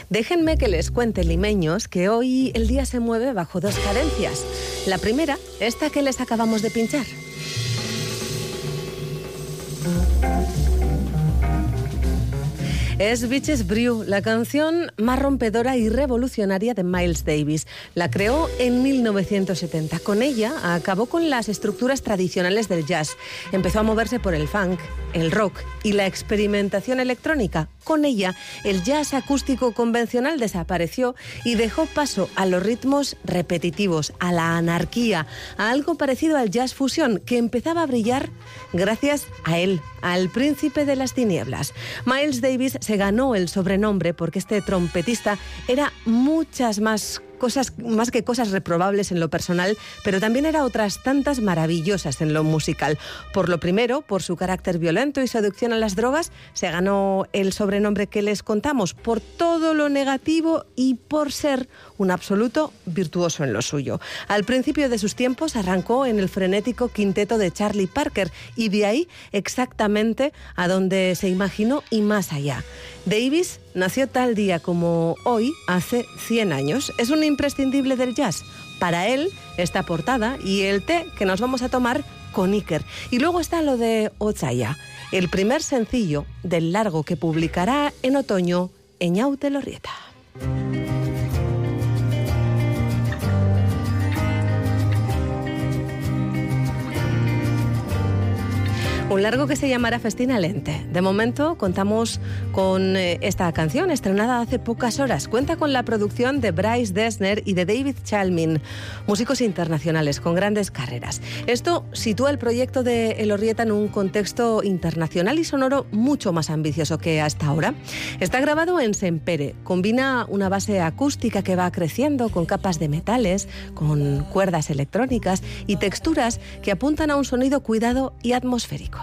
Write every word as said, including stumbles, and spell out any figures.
Déjenme que les cuente, limeños, que hoy el día se mueve bajo dos cadencias. La primera, esta que les acabamos de pinchar. Es Bitches Brew, la canción más rompedora y revolucionaria de Miles Davis. La creó en mil novecientos setenta. Con ella acabó con las estructuras tradicionales del jazz. Empezó a moverse por el funk, el rock y la experimentación electrónica. Con ella, el jazz acústico convencional desapareció y dejó paso a los ritmos repetitivos, a la anarquía, a algo parecido al jazz fusión, que empezaba a brillar gracias a él, al príncipe de las tinieblas. Miles Davis se ganó el sobrenombre porque este trompetista era muchas más cosas, más que cosas reprobables en lo personal, pero también era otras tantas maravillosas en lo musical. Por lo primero, por su carácter violento y seducción a las drogas, se ganó el sobrenombre que les contamos, por todo lo negativo y por ser un absoluto virtuoso en lo suyo. Al principio de sus tiempos arrancó en el frenético quinteto de Charlie Parker y de ahí exactamente a donde se imaginó y más allá. Davis nació tal día como hoy, hace cien años. Es un imprescindible del jazz. Para él, esta portada y el té que nos vamos a tomar con Iker. Y luego está lo de Otsaya, el primer sencillo del largo que publicará en otoño Eñaute Lorrieta. Un largo que se llamará Festina Lente. De momento contamos con eh, esta canción estrenada hace pocas horas. Cuenta con la producción de Bryce Dessner y de David Chalmin, músicos internacionales con grandes carreras. Esto sitúa el proyecto de Elorrieta en un contexto internacional y sonoro mucho más ambicioso que hasta ahora. Está grabado en Sempere. Combina una base acústica que va creciendo con capas de metales, con cuerdas electrónicas y texturas que apuntan a un sonido cuidado y atmosférico.